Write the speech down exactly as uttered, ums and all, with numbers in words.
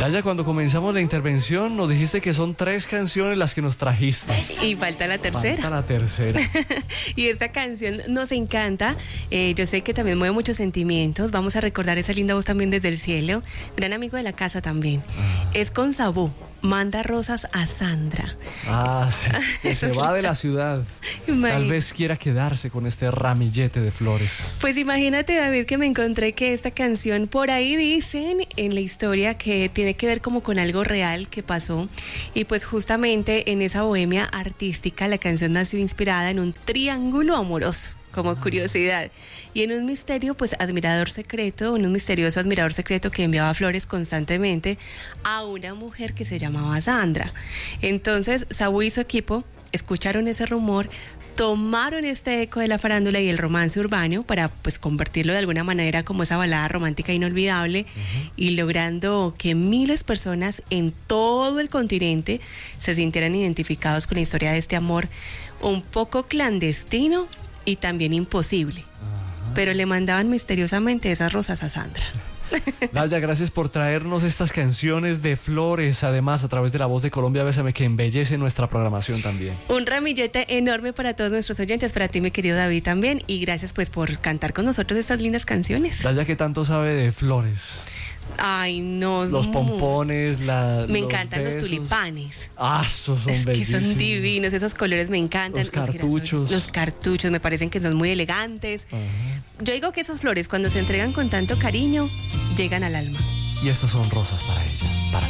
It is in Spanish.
Daya, cuando comenzamos la intervención nos dijiste que son tres canciones las que nos trajiste. Y falta la tercera. Falta la tercera. Y esta canción nos encanta. Eh, yo sé que también mueve muchos sentimientos. Vamos a recordar esa linda voz también desde el cielo. Gran amigo de la casa también. Ah. Es con Sabú. Manda rosas a Sandra. Ah, sí. Que se va de la ciudad. Imagínate. Tal vez quiera quedarse con este ramillete de flores. Pues imagínate, David, que me encontré que esta canción, por ahí dicen en la historia que tiene que ver como con algo real que pasó. Y pues justamente en esa bohemia artística la canción nació inspirada en un triángulo amoroso, como curiosidad, y en un misterio, pues admirador secreto, en un misterioso admirador secreto que enviaba flores constantemente a una mujer que se llamaba Sandra. Entonces Sabú y su equipo escucharon ese rumor, tomaron este eco de la farándula y el romance urbano para pues convertirlo de alguna manera como esa balada romántica inolvidable, uh-huh. y logrando que miles de personas en todo el continente se sintieran identificados con la historia de este amor un poco clandestino y también imposible. Ajá. Pero le mandaban misteriosamente esas rosas a Sandra. Daya, gracias por traernos estas canciones de flores, además a través de La Voz de Colombia, Bésame, que embellece nuestra programación también. Un ramillete enorme para todos nuestros oyentes, para ti, mi querido David, también, y gracias pues por cantar con nosotros estas lindas canciones. Daya, ¿qué tanto sabe de flores? Ay, no. Los pompones, la, me los encantan besos. Los tulipanes. Ah, esos son es bellísimos. Que son divinos, esos colores me encantan. Los cartuchos. Los, los cartuchos me parecen que son muy elegantes. Ajá. Yo digo que esas flores, cuando se entregan con tanto cariño, llegan al alma. Y estas son rosas para ella.